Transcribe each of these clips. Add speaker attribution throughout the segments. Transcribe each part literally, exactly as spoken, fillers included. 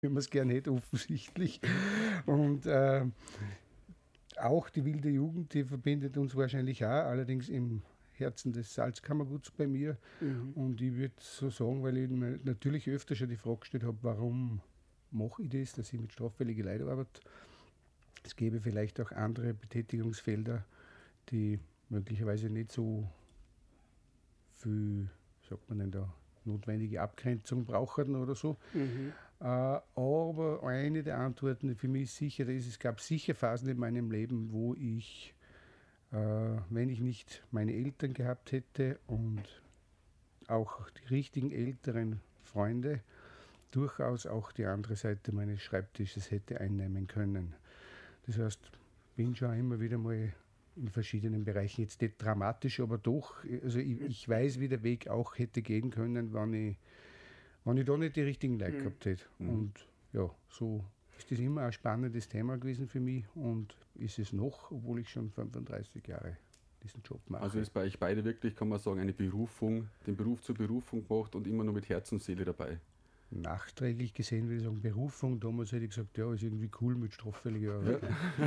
Speaker 1: wie man es gerne hätte, offensichtlich. Und äh, auch die wilde Jugend, die verbindet uns wahrscheinlich auch, allerdings im Herzen des Salzkammerguts bei mir. Mhm. Und ich würde so sagen, weil ich mir natürlich öfter schon die Frage gestellt habe, warum mache ich das, dass ich mit straffälligen Leuten arbeite. Es gäbe vielleicht auch andere Betätigungsfelder, die möglicherweise nicht so viel, sagt man denn da, notwendige Abgrenzung brauchen oder so. Mhm. Äh, aber eine der Antworten für mich ist sicher, ist, es gab sicher Phasen in meinem Leben, wo ich, äh, wenn ich nicht meine Eltern gehabt hätte und auch die richtigen älteren Freunde, durchaus auch die andere Seite meines Schreibtisches hätte einnehmen können. Das heißt, bin schon immer wieder mal in verschiedenen Bereichen, jetzt nicht dramatisch, aber doch, also ich, ich weiß, wie der Weg auch hätte gehen können, wenn ich, wenn ich da nicht die richtigen Leute mhm. gehabt hätte. Mhm. Und ja, so ist das immer ein spannendes Thema gewesen für mich und ist es noch, obwohl ich schon fünfunddreißig Jahre diesen Job mache.
Speaker 2: Also ist bei euch beide wirklich, kann man sagen, eine Berufung, den Beruf zur Berufung gemacht und immer nur mit Herz und Seele dabei.
Speaker 1: Nachträglich gesehen würde ich sagen, Berufung. Damals hätte ich gesagt, ja, ist irgendwie cool mit straffälligen Arbeit.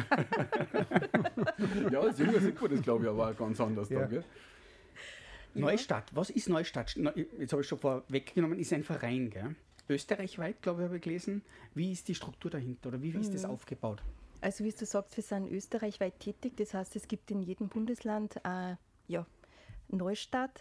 Speaker 2: Ja, ja, als Jünger sieht man das, glaube ich, aber auch ganz anders.
Speaker 3: Ja.
Speaker 2: Da, gell?
Speaker 3: Neustadt, was ist Neustadt? Jetzt habe ich schon vorweggenommen, ist ein Verein, gell? Österreichweit, glaube ich, habe ich gelesen. Wie ist die Struktur dahinter oder wie, wie ist das aufgebaut?
Speaker 4: Also wie du sagst, wir sind österreichweit tätig. Das heißt, es gibt in jedem Bundesland äh, ja, Neustadt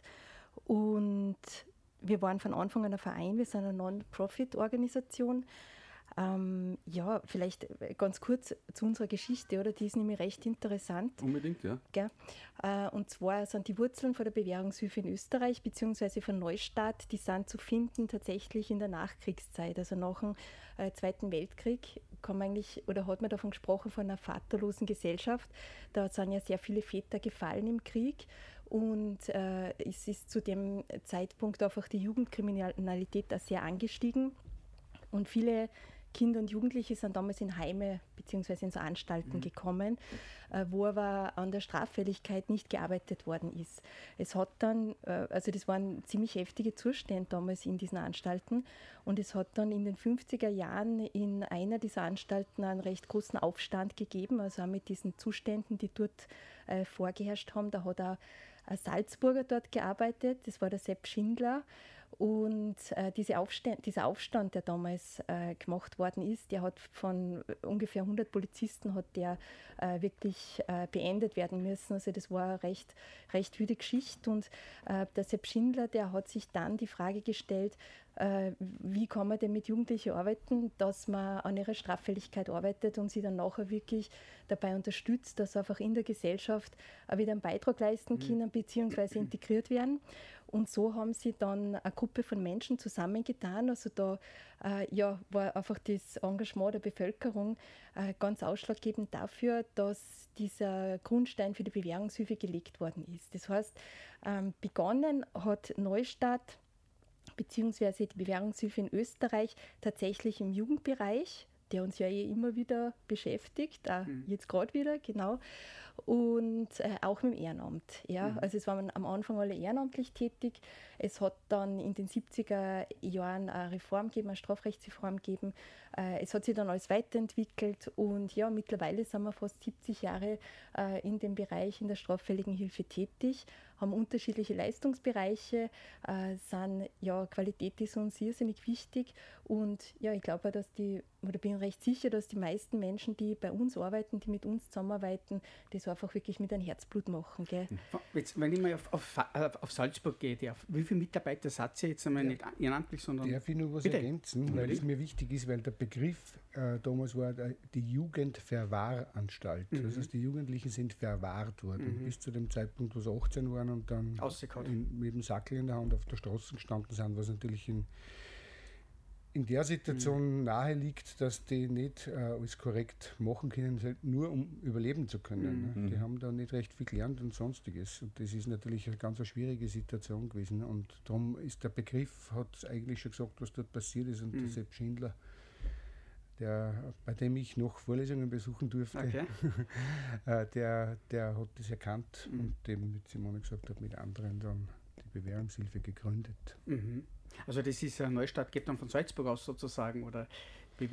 Speaker 4: und wir waren von Anfang an ein Verein, wir sind eine Non-Profit-Organisation. Ähm, ja, vielleicht ganz kurz zu unserer Geschichte, oder? Die ist nämlich recht interessant.
Speaker 2: Unbedingt, ja.
Speaker 4: Gell? Äh, und zwar sind die Wurzeln von der Bewährungshilfe in Österreich bzw. von Neustadt, die sind zu finden tatsächlich in der Nachkriegszeit. Also nach dem äh, Zweiten Weltkrieg kann man eigentlich, oder hat man davon gesprochen, von einer vaterlosen Gesellschaft. Da sind ja sehr viele Väter gefallen im Krieg. Und äh, es ist zu dem Zeitpunkt einfach die Jugendkriminalität auch sehr angestiegen. Und viele Kinder und Jugendliche sind damals in Heime bzw. in so Anstalten mhm. gekommen, äh, wo aber an der Straffälligkeit nicht gearbeitet worden ist. Es hat dann, äh, also das waren ziemlich heftige Zustände damals in diesen Anstalten und es hat dann in den fünfziger Jahren in einer dieser Anstalten einen recht großen Aufstand gegeben, also auch mit diesen Zuständen, die dort äh, vorgeherrscht haben. Da hat auch ein Salzburger dort gearbeitet, das war der Sepp Schindler. Und äh, diese Aufstand, dieser Aufstand, der damals äh, gemacht worden ist, der hat von ungefähr hundert Polizisten hat der äh, wirklich äh, beendet werden müssen. Also das war eine recht, recht wüde Geschichte. Und äh, der Sepp Schindler, der hat sich dann die Frage gestellt, äh, wie kann man denn mit Jugendlichen arbeiten, dass man an ihrer Straffälligkeit arbeitet und sie dann nachher wirklich dabei unterstützt, dass sie einfach in der Gesellschaft auch wieder einen Beitrag leisten können, beziehungsweise integriert werden. Und so haben sie dann eine Gruppe von Menschen zusammengetan. Also da äh, ja, war einfach das Engagement der Bevölkerung äh, ganz ausschlaggebend dafür, dass dieser Grundstein für die Bewährungshilfe gelegt worden ist. Das heißt, ähm, begonnen hat Neustadt beziehungsweise die Bewährungshilfe in Österreich tatsächlich im Jugendbereich, der uns ja eh immer wieder beschäftigt, auch mhm. jetzt gerade wieder, genau, und äh, auch mit dem Ehrenamt. Ja. Mhm. Also es waren am Anfang alle ehrenamtlich tätig. Es hat dann in den siebziger Jahren eine Reform gegeben, eine Strafrechtsreform gegeben. Äh, es hat sich dann alles weiterentwickelt und ja, mittlerweile sind wir fast siebzig Jahre äh, in dem Bereich, in der straffälligen Hilfe tätig, haben unterschiedliche Leistungsbereiche, äh, sind, ja, Qualität ist uns irrsinnig wichtig und ja, ich glaube, dass die, oder bin recht sicher, dass die meisten Menschen, die bei uns arbeiten, die mit uns zusammenarbeiten, das einfach wirklich mit einem Herzblut machen. Gell?
Speaker 3: Jetzt, wenn ich mal auf, auf, auf Salzburg gehe, darf, wie viele Mitarbeiter seid ihr jetzt einmal, nicht ehrenamtlich, sondern...
Speaker 1: Darf ich noch was
Speaker 3: bitte
Speaker 1: ergänzen, weil es mir wichtig ist, weil der Begriff äh, damals war äh, die Jugendverwahranstalt. Mhm. Das heißt, die Jugendlichen sind verwahrt worden, mhm. bis zu dem Zeitpunkt, wo sie achtzehn waren und dann in, mit dem Sackel in der Hand auf der Straße gestanden sind, was natürlich in in der Situation mhm. nahe liegt, dass die nicht äh, alles korrekt machen können, halt nur um überleben zu können. Mhm. Ne? Die haben da nicht recht viel gelernt und Sonstiges. Und das ist natürlich eine ganz eine schwierige Situation gewesen. Und darum ist der Begriff, hat eigentlich schon gesagt, was dort passiert ist. Und mhm. der Sepp Schindler, der, bei dem ich noch Vorlesungen besuchen durfte, okay. der, der hat das erkannt mhm. und dem mit Simone gesagt hat, mit anderen dann die Bewährungshilfe gegründet.
Speaker 3: Mhm. Also das ist eine Neustadt, geht dann von Salzburg aus sozusagen, oder